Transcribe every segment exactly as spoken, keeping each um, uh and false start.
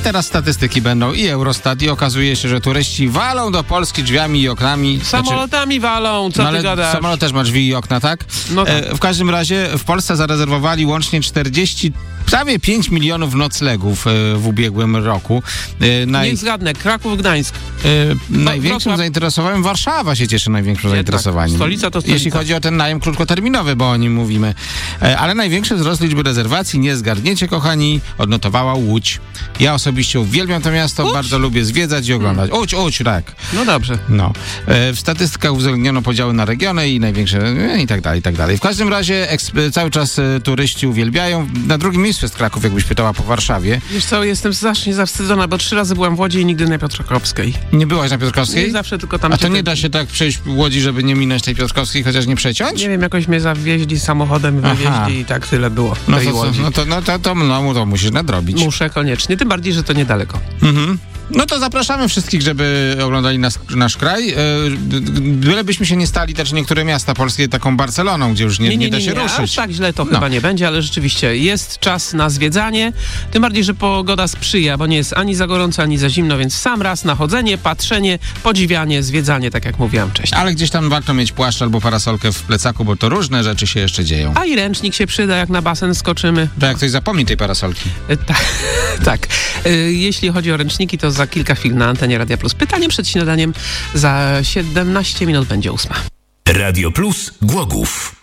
teraz statystyki będą i Eurostat i okazuje się, że turyści walą do Polski drzwiami i oknami. Samolotami znaczy, walą, co no, ty ale gadasz? Samolot też ma drzwi i okna, tak? No tak. E, w każdym razie w Polsce zarezerwowali łącznie czterdzieści, prawie pięć milionów noclegów e, w ubiegłym roku. E, naj... Niech zgadnę, Kraków, Gdańsk. E, największym Wrocław. zainteresowaniem Warszawa się cieszy największym Jednak, zainteresowaniem. stolica to stolica. Jeśli chodzi o ten najem krótkoterminowy, bo o nim mówimy. E, ale największy wzrost liczby rezerwacji, nie zgadniecie, kochani, odnotowała Łódź. Ja osobiście uwielbiam to miasto, Łódź? bardzo lubię zwiedzać i oglądać. Hmm. Łódź, Łódź, tak. No dobrze. No. E, w statystykach uwzględniono podziały na regiony i największe e, i tak dalej, i tak dalej. W każdym razie eksp- cały czas e, turyści uwielbiają. Na drugim miejscu jest Kraków, jakbyś pytała po Warszawie. Wiesz co, jestem strasznie zawstydzona, bo trzy razy byłam w Łodzi i nigdy na Piotrkowskiej. Nie byłaś na Piotrkowskiej? Nie zawsze tylko tam... A to cię- nie da się tak przejść w Łodzi, żeby nie minąć tej Piotrkowskiej, chociaż nie przeciąć? Nie wiem, jakoś mnie zawieźli samochodem, wywieźli Aha. i tak tyle było w No tej to, Łodzi. no to, no to, to, no, to musisz nadrobić. Muszę koniecznie, tym bardziej, że to niedaleko. Mhm. No to zapraszamy wszystkich, żeby oglądali nas, nasz kraj. E, Bylebyśmy się nie stali też niektóre miasta polskie taką Barceloną, gdzie już nie, nie, nie da się nie, ruszyć. Aż tak źle to No. chyba nie będzie, ale rzeczywiście jest czas na zwiedzanie, tym bardziej, że pogoda sprzyja, bo nie jest ani za gorąco, ani za zimno, więc sam raz na chodzenie, patrzenie, podziwianie, zwiedzanie, tak jak mówiłam wcześniej. Ale gdzieś tam warto mieć płaszcz albo parasolkę w plecaku, bo to różne rzeczy się jeszcze dzieją. A i ręcznik się przyda, jak na basen skoczymy. To jak ktoś zapomni tej parasolki. E, ta, tak. E, jeśli chodzi o ręczniki, to za kilka chwil na antenie Radia Plus. Pytanie przed śniadaniem za siedemnaście minut będzie ósma. Radio Plus Głogów.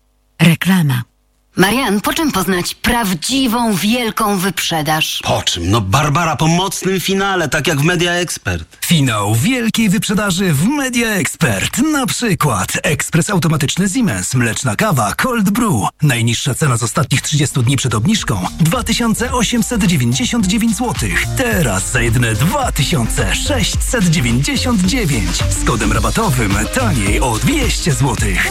Reklama. Marian, po czym poznać prawdziwą, wielką wyprzedaż? Po czym? No Barbara po mocnym finale, tak jak w Media Expert. Finał wielkiej wyprzedaży w Media Expert. Na przykład ekspres automatyczny Siemens, mleczna kawa Cold Brew. Najniższa cena z ostatnich trzydziestu dni przed obniżką dwa tysiące osiemset dziewięćdziesiąt dziewięć złotych. Teraz za jedyne dwa tysiące sześćset dziewięćdziesiąt dziewięć. Z kodem rabatowym taniej o dwieście złotych.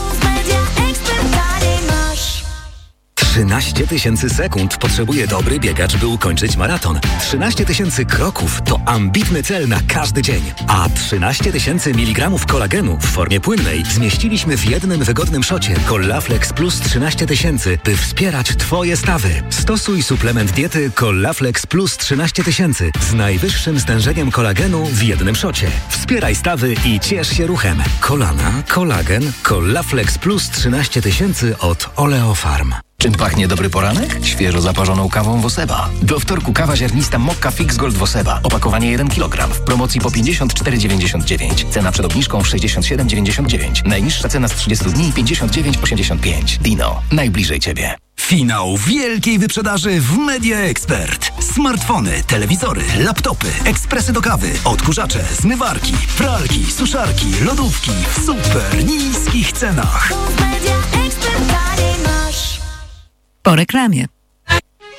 trzynaście tysięcy sekund potrzebuje dobry biegacz, by ukończyć maraton. trzynaście tysięcy kroków to ambitny cel na każdy dzień. A trzynaście tysięcy miligramów kolagenu w formie płynnej zmieściliśmy w jednym wygodnym szocie Collaflex Plus trzynaście tysięcy, by wspierać Twoje stawy. Stosuj suplement diety Collaflex Plus trzynaście tysięcy z najwyższym stężeniem kolagenu w jednym szocie. Wspieraj stawy i ciesz się ruchem. Kolana, kolagen, Collaflex Plus trzynaście tysięcy od Oleofarm. Czym pachnie dobry poranek? Świeżo zaparzoną kawą Woseba. Do wtorku kawa ziarnista Mokka Fix Gold Woseba. Opakowanie jeden kilogram. W promocji po pięćdziesiąt cztery dziewięćdziesiąt dziewięć. Cena przed obniżką sześćdziesiąt siedem dziewięćdziesiąt dziewięć. Najniższa cena z trzydziestu dni pięćdziesiąt dziewięć osiemdziesiąt pięć. Dino. Najbliżej Ciebie. Finał wielkiej wyprzedaży w Media Expert. Smartfony, telewizory, laptopy, ekspresy do kawy, odkurzacze, zmywarki, pralki, suszarki, lodówki w super niskich cenach. Po reklamie.